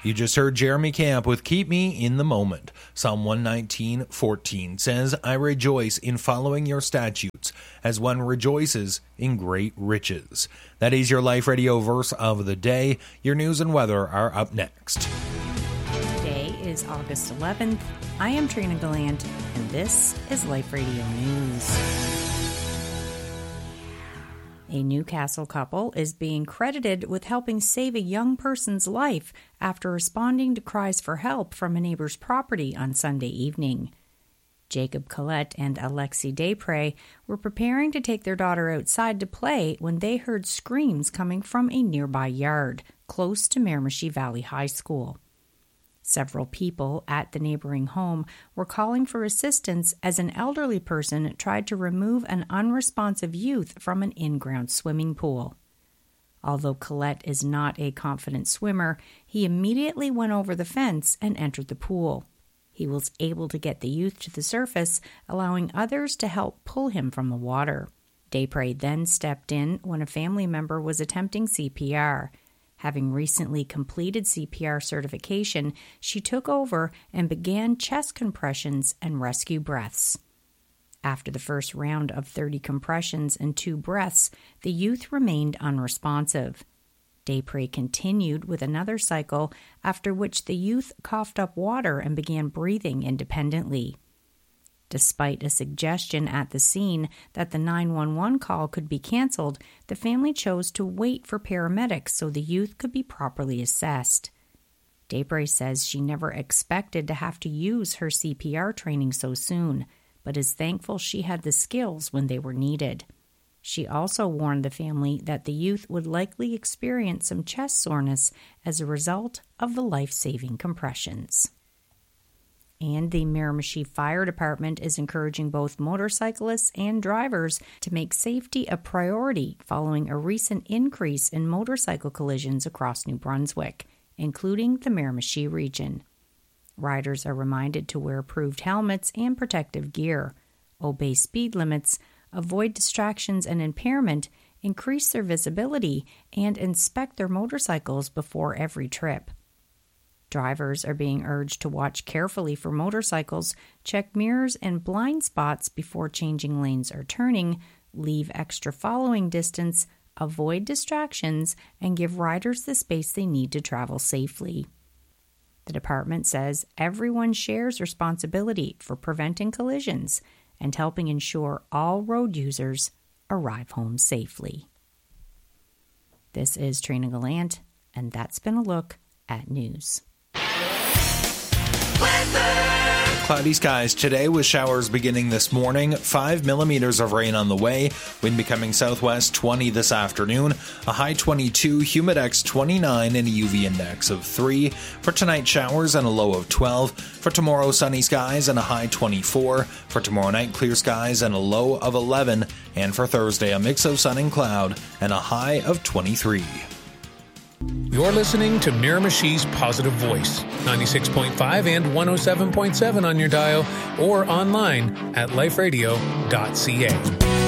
You just heard Jeremy Camp with Keep Me in the Moment. Psalm 119:14 says, I rejoice in following your statutes, as one rejoices in great riches. That is your Life Radio verse of the day. Your news and weather are up next. Today is August 11th. I am Trina Gallant, and this is Life Radio News. A Newcastle couple is being credited with helping save a young person's life after responding to cries for help from a neighbor's property on Sunday evening. Jacob Collette and Alexi Desprez were preparing to take their daughter outside to play when they heard screams coming from a nearby yard, close to Miramichi Valley High School. Several people at the neighboring home were calling for assistance as an elderly person tried to remove an unresponsive youth from an in-ground swimming pool. Although Collette is not a confident swimmer, he immediately went over the fence and entered the pool. He was able to get the youth to the surface, allowing others to help pull him from the water. Desprez then stepped in when a family member was attempting CPR. Having recently completed CPR certification, she took over and began chest compressions and rescue breaths. After the first round of 30 compressions and 2 breaths, the youth remained unresponsive. Desprez continued with another cycle, after which the youth coughed up water and began breathing independently. Despite a suggestion at the scene that the 911 call could be canceled, the family chose to wait for paramedics so the youth could be properly assessed. Desprez says she never expected to have to use her CPR training so soon, but is thankful she had the skills when they were needed. She also warned the family that the youth would likely experience some chest soreness as a result of the life-saving compressions. And the Miramichi Fire Department is encouraging both motorcyclists and drivers to make safety a priority following a recent increase in motorcycle collisions across New Brunswick, including the Miramichi region. Riders are reminded to wear approved helmets and protective gear, obey speed limits, avoid distractions and impairment, increase their visibility, and inspect their motorcycles before every trip. Drivers are being urged to watch carefully for motorcycles, check mirrors and blind spots before changing lanes or turning, leave extra following distance, avoid distractions, and give riders the space they need to travel safely. The department says everyone shares responsibility for preventing collisions and helping ensure all road users arrive home safely. This is Trina Gallant, and that's been a look at news. Cloudy skies today with showers beginning this morning, 5 millimeters of rain on the way, wind becoming southwest 20 this afternoon, a high 22, humidex 29, and a UV index of 3. For tonight, showers and a low of 12. For tomorrow, sunny skies and a high 24. For tomorrow night, clear skies and a low of 11. And for Thursday, a mix of sun and cloud and a high of 23. You're listening to Miramichi's Positive Voice, 96.5 and 107.7 on your dial or online at liferadio.ca.